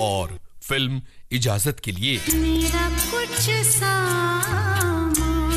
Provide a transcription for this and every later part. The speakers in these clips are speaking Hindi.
और फिल्म इजाजत के लिए मेरा कुछ सामान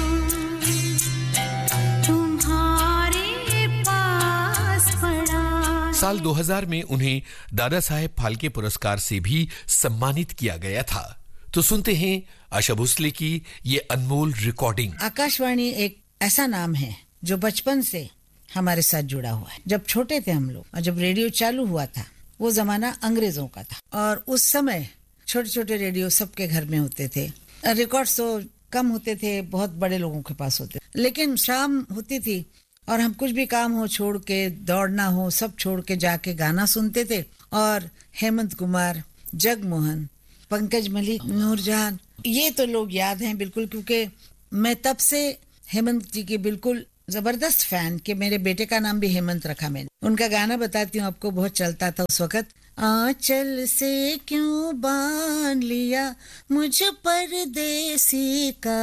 तुम्हारे पास पड़ा। साल 2000 में उन्हें दादा साहेब फाल्के पुरस्कार से भी सम्मानित किया गया था। तो सुनते हैं आशा भोसले की ये अनमोल रिकॉर्डिंग। आकाशवाणी एक ऐसा नाम है जो बचपन से हमारे साथ जुड़ा हुआ है। जब छोटे थे हम लोग और जब रेडियो चालू हुआ था, वो जमाना अंग्रेजों का था और उस समय छोटे छोटे रेडियो सबके घर में होते थे। रिकॉर्ड्स तो कम होते थे, बहुत बड़े लोगों के पास होते, लेकिन शाम होती थी और हम कुछ भी काम हो छोड़ के, दौड़ना हो सब छोड़ के जाके गाना सुनते थे। और हेमंत कुमार, जगमोहन, पंकज मलिक, नूरजहान, ये तो लोग याद हैं बिल्कुल, क्योंकि मैं तब से हेमंत जी की बिल्कुल जबरदस्त फैन कि मेरे बेटे का नाम भी हेमंत रखा मैंने। उनका गाना बताती हूँ आपको, बहुत चलता था उस वक्त। आंचल से क्यों बांध लिया मुझ परदेसी का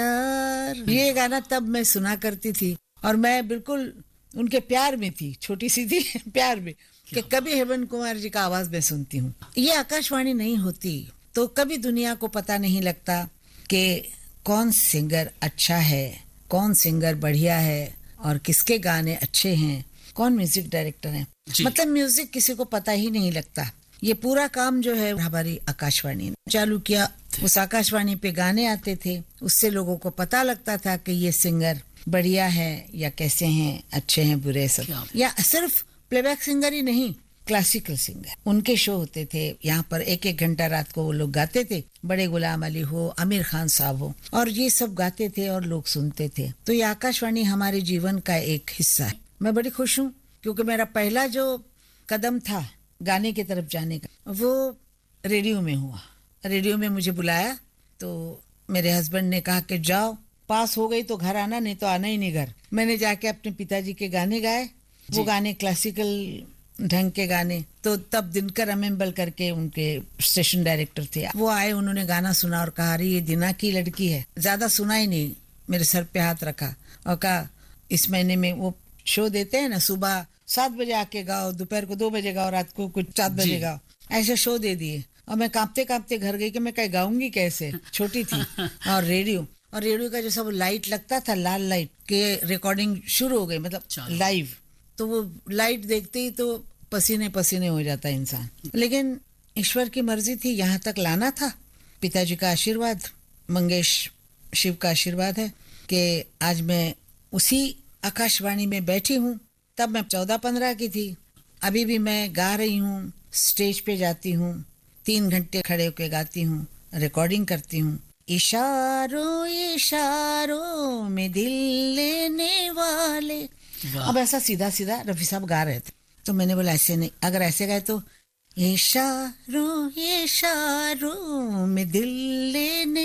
प्यार, ये गाना तब मैं सुना करती थी और मैं बिल्कुल उनके प्यार में थी, छोटी सी थी प्यार में, कि कभी हेमंत कुमार जी का आवाज मैं सुनती हूँ। ये आकाशवाणी नहीं होती तो कभी दुनिया को पता नहीं लगता कि कौन सिंगर अच्छा है, कौन सिंगर बढ़िया है और किसके गाने अच्छे हैं, कौन म्यूजिक डायरेक्टर है। मतलब म्यूजिक किसी को पता ही नहीं लगता। ये पूरा काम जो है हमारी आकाशवाणी ने चालू किया। उस आकाशवाणी पे गाने आते थे, उससे लोगों को पता लगता था कि ये सिंगर बढ़िया है या कैसे हैं, अच्छे हैं, बुरे, सब। या सिर्फ प्लेबैक सिंगर ही नहीं, क्लासिकल सिंगर, उनके शो होते थे यहाँ पर। एक एक घंटा रात को वो लोग गाते थे, बड़े गुलाम अली हो, आमिर खान साहब हो, और ये सब गाते थे और लोग सुनते थे। तो ये आकाशवाणी हमारे जीवन का एक हिस्सा है। मैं बड़ी खुश हूँ क्योंकि मेरा पहला जो कदम था गाने की तरफ जाने का, वो रेडियो में हुआ। रेडियो में मुझे बुलाया तो मेरे हस्बैंड ने कहा कि जाओ, पास हो गई तो घर आना, नहीं तो आना ही नहीं घर। मैंने जाके अपने पिताजी के गाने गाए, वो गाने क्लासिकल ढंग के गाने। तो तब दिनकर अमेम्बल करके उनके स्टेशन डायरेक्टर थे, वो आए, उन्होंने गाना सुना और कहा, अरे ये दिना की लड़की है। ज्यादा सुना ही नहीं, मेरे सर पे हाथ रखा और कहा, इस महीने में वो शो देते हैं ना, सुबह 7 बजे आके गाओ, दोपहर को 2 बजे गाओ, रात को कुछ 7 बजे गाओ, ऐसे शो दे दिए। और मैं कांपते कांपते घर गई कि मैं कहीं गाऊंगी कैसे, छोटी थी। और रेडियो का जो सब लाइट लगता था, लाल लाइट के, रिकॉर्डिंग शुरू हो गई, मतलब लाइव। तो वो लाइट देखते ही तो पसीने पसीने हो जाता इंसान। लेकिन ईश्वर की मर्जी थी, यहाँ तक लाना था। पिताजी का आशीर्वाद, मंगेश शिव का आशीर्वाद है कि आज मैं उसी आकाशवाणी में बैठी हूँ। तब मैं 14-15 की थी। अभी भी मैं गा रही हूँ, स्टेज पे जाती हूँ, 3 घंटे खड़े होके गाती हूँ, रिकॉर्डिंग करती हूँ। इशारों इशारों में दिल लेने वाले। अब ऐसा सीधा सीधा रफी साहब गा रहे थे, तो मैंने बोला ऐसे नहीं, अगर ऐसे गाए तो इशारों इशारों में दिल लेने,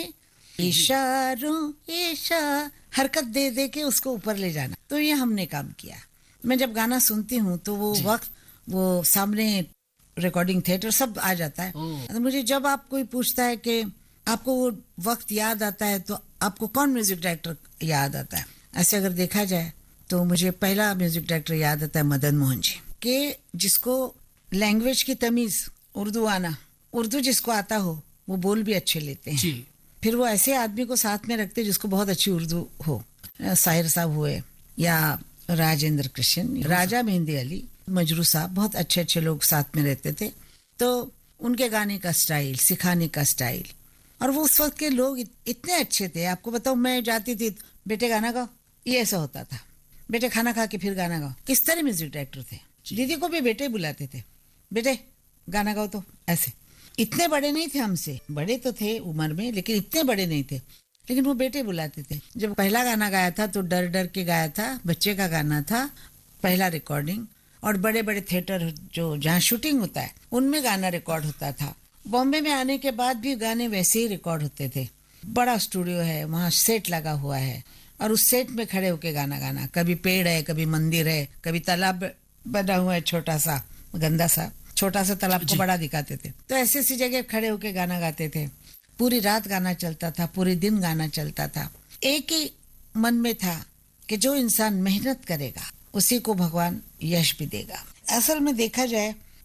इशारों हरकत दे दे के उसको ऊपर ले जाना। तो ये हमने काम किया। मैं जब गाना सुनती हूँ तो वो वक्त, वो सामने रिकॉर्डिंग थिएटर सब आ जाता है। तो मुझे जब आप कोई पूछता है कि आपको वो वक्त याद आता है तो आपको कौन म्यूजिक डायरेक्टर याद आता है, ऐसे अगर देखा जाए तो मुझे पहला म्यूजिक डायरेक्टर याद आता है मदन मोहन जी, के जिसको लैंग्वेज की तमीज, उर्दू आना, उर्दू जिसको आता हो वो बोल भी अच्छे लेते हैं जी। फिर वो ऐसे आदमी को साथ में रखते जिसको बहुत अच्छी उर्दू हो, साहिर साहब हुए या राजेंद्र कृष्ण, राजा मेहंदी अली, मजरू साहब, बहुत अच्छे अच्छे लोग साथ में रहते थे। तो उनके गाने का स्टाइल, सिखाने का स्टाइल, और वो उस वक्त के लोग इतने अच्छे थे। आपको बताऊं, मैं जाती थी, बेटे गाना गाओ, ये ऐसा होता था, बेटे खाना खा के फिर गाना गाओ। किस तरह म्यूजिक डायरेक्टर थे। दीदी को भी बेटे बुलाते थे, बेटे गाना गाओ, तो ऐसे। इतने बड़े नहीं थे हमसे, बड़े तो थे उम्र में लेकिन इतने बड़े नहीं थे, लेकिन वो बेटे बुलाते थे। जब पहला गाना गाया था तो डर डर के गाया था, बच्चे का गाना था, पहला रिकॉर्डिंग। और बड़े बड़े थिएटर जो जहाँ शूटिंग होता है उनमें गाना रिकॉर्ड होता था। बॉम्बे में आने के बाद भी गाने वैसे ही रिकॉर्ड होते थे। बड़ा स्टूडियो है, वहाँ सेट लगा हुआ है और उस सेट में खड़े होके गाना गाना। कभी पेड़ है, कभी मंदिर है, कभी तालाब बना हुआ है, छोटा सा गंदा सा, छोटा सा तालाब को बड़ा दिखाते थे। तो ऐसी ऐसी जगह खड़े होके गाना गाते थे। पूरी रात गाना चलता था, पूरे दिन गाना चलता था। एक ही मन में था कि जो इंसान मेहनत करेगा उसी को भगवान यश भी देगा। असल में देखा जाए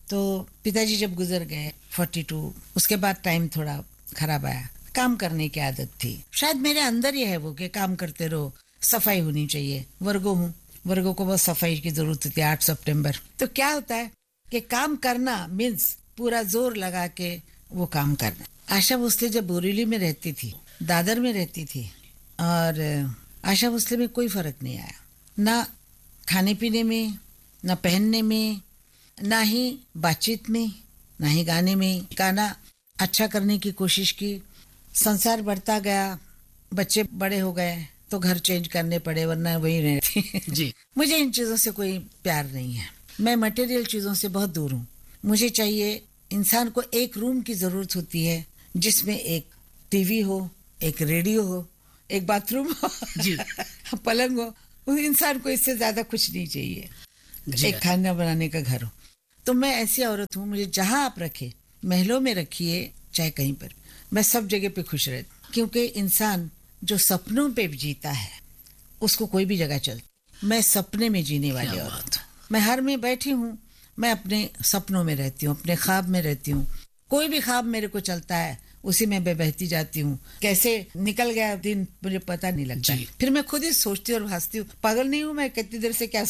तो पिताजी जब गुजर गए 42, उसके बाद टाइम थोड़ा खराब आया। काम करने की आदत थी, शायद मेरे अंदर ही है वो कि काम करते रहो, सफाई होनी चाहिए। वर्गो हूँ, वर्गो को बहुत सफाई की जरूरत होती है 8 सितंबर। तो क्या होता है कि काम करना मीन्स पूरा जोर लगा के वो काम करना। आशा भोसले जब बोरीवली में रहती थी, दादर में रहती थी, और आशा भोसले में कोई फर्क नहीं आया, ना खाने पीने में, ना पहनने में, ना ही बातचीत में, ना ही गाने में। गाना अच्छा करने की कोशिश की, संसार बढ़ता गया, बच्चे बड़े हो गए तो घर चेंज करने पड़े, वरना वही रहती जी। मुझे इन चीज़ों से कोई प्यार नहीं है, मैं मटेरियल चीज़ों से बहुत दूर हूँ। मुझे चाहिए, इंसान को एक रूम की ज़रूरत होती है जिसमें एक टीवी हो, एक रेडियो हो, एक बाथरूम हो, जी। पलंग हो। उस इंसान को इससे ज़्यादा कुछ नहीं चाहिए। जी। एक खाना बनाने का घर हो। तो मैं ऐसी औरत हूँ, मुझे जहाँ आप रखे, महलों में रखिए चाहे कहीं पर, मैं सब जगह पे खुश रहती हूँ। क्योंकि इंसान जो सपनों पे जीता है उसको कोई भी जगह चलती। मैं सपने में जीने वाली क्या औरत बात हूँ। मैं हर में बैठी हूँ, मैं अपने सपनों में रहती हूँ, अपने ख्वाब में रहती हूँ। कोई भी ख्वाब मेरे को चलता है, उसी में मैं बहती जाती हूँ। कैसे निकल गया दिन मुझे पता नहीं लगता। जी। फिर मैं खुद ही सोचती और हंसती हूँ, पागल नहीं हूँ मैं, कितनी देर से क्या